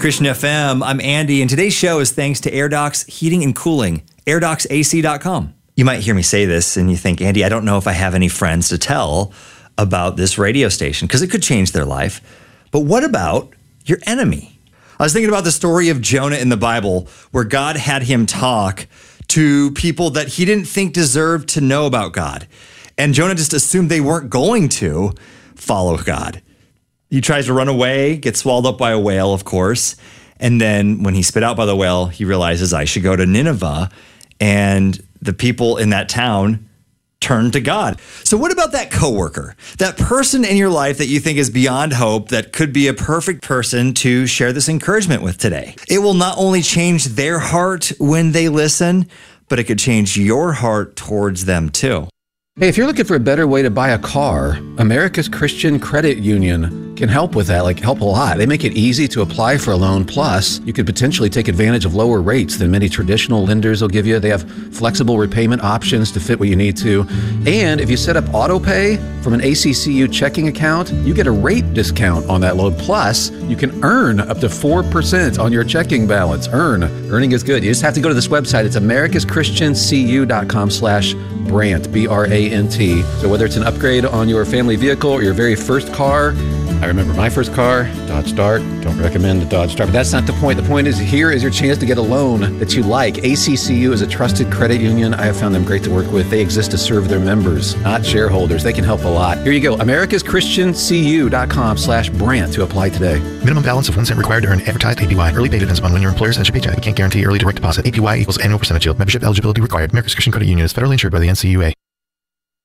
Christian FM. I'm Andy, and today's show is thanks to AirDocs Heating and Cooling, AirDocsAC.com. You might hear me say this and you think, Andy, I don't know if I have any friends to tell about this radio station because it could change their life. But what about your enemy? I was thinking about the story of Jonah in the Bible where God had him talk to people that he didn't think deserved to know about God. And Jonah just assumed they weren't going to follow God. He tries to run away, gets swallowed up by a whale, of course. And then when he's spit out by the whale, he realizes I should go to Nineveh. And the people in that town turn to God. So what about that coworker, that person in your life that you think is beyond hope, that could be a perfect person to share this encouragement with today? It will not only change their heart when they listen, but it could change your heart towards them too. Hey, if you're looking for a better way to buy a car, America's Christian Credit Union can help with that, help a lot. They make it easy to apply for a loan. Plus, you could potentially take advantage of lower rates than many traditional lenders will give you. They have flexible repayment options to fit what you need to. And if you set up auto pay from an ACCU checking account, you get a rate discount on that loan. Plus, you can earn up to 4% on your checking balance. Earning is good. You just have to go to this website. It's americaschristiancu.com/Brant, BRANT. So whether it's an upgrade on your family vehicle or your very first car, I remember my first car, Dodge Dart. Don't recommend the Dodge Dart, but that's not the point. The point is, here is your chance to get a loan that you like. ACCU is a trusted credit union. I have found them great to work with. They exist to serve their members, not shareholders. They can help a lot. Here you go, americaschristiancu.com/Brant to apply today. Minimum balance of 1 cent required to earn advertised APY. Early pay depends upon when your employer sends your paycheck. We can't guarantee early direct deposit. APY equals annual percentage yield. Membership eligibility required. America's Christian Credit Union is federally insured by the NCUA.